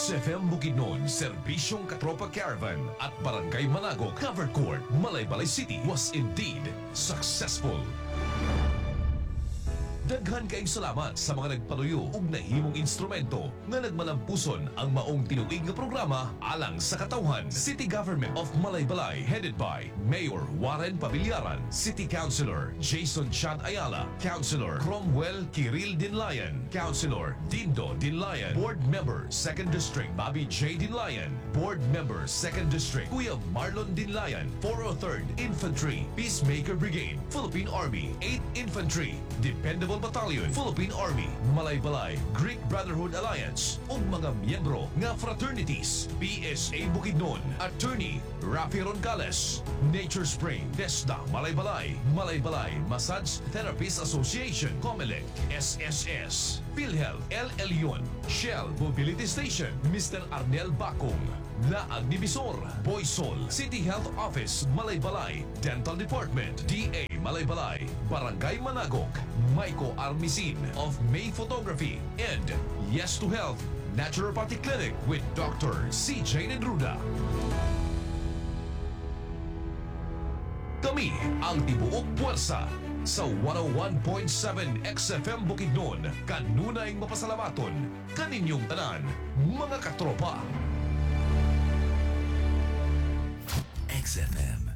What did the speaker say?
XFM Bukidnon, Serbisyong Katropa Caravan at Barangay Manago Covered Court, Malaybalay City was indeed successful. Daghan kayong salamat sa mga nagpaluyo ug nahimong instrumento nga nagmalampuson ang maong tinuig nga programa alang sa katawhan. City Government of Malaybalay headed by Mayor Warren Pabillaran, City Councilor Jason Chad Ayala, Councilor Cromwell Kiril Dinlayan, Councilor Dindo Dinlayan, Board Member 2nd District Bobby J. Dinlayan, Board Member 2nd District Kuya Marlon Dinlayan, 403rd Infantry Peacemaker Brigade, Philippine Army 8th Infantry Dependable Battalion, Philippine Army, Malaybalay, Greek Brotherhood Alliance, ug mga miyembro nga fraternities, PSA Bukidnon, Attorney Rafi Roncales, Nature Spring, Desda, Malaybalay, Malaybalay Massage Therapists Association, Comelec, SSS, PhilHealth, El Elyon, Shell Mobility Station, Mr. Arnel Bakong, Laag Divisor, Boysol, City Health Office, Malaybalay, Dental Department, DA Malaybalay, Barangay Managok, Maiko Armisin of May Photography, and Yes to Health Naturopathy Clinic with Dr. CJ Nedruda. Kami ang tibuok puwersa sa 101.7 XFM Bukidnon. Kanunay mapasalamaton kaninyong tanan, mga katropa. XFM.